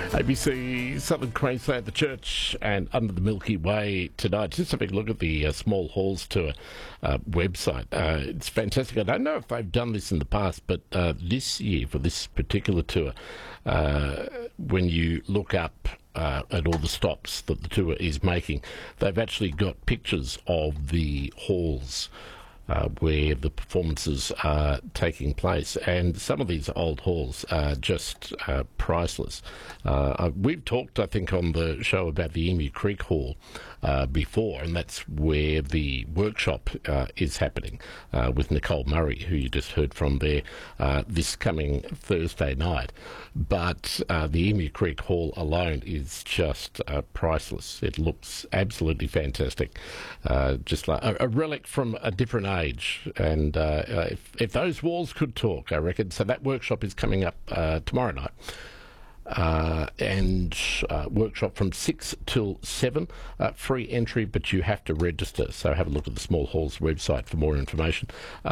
ABC Southern Queensland, the church and Under the Milky Way tonight. Just having a look at the Small Halls Tour website. It's fantastic. I don't know if they've done this in the past, but this year for this particular tour, when you look up at all the stops that the tour is making, they've actually got pictures of the halls where the performances are taking place, and some of these old halls are just priceless. We've talked, I think, on the show about the Emu Creek Hall before, and that's where the workshop is happening with Nicole Murray, who you just heard from there, this coming Thursday night. But the Emu Creek Hall alone is just priceless. It looks absolutely fantastic, just like a relic from a different age. And if those walls could talk, I reckon. So that workshop is coming up tomorrow night. And workshop from 6 till 7, free entry, but you have to register. So have a look at the Small Halls website for more information.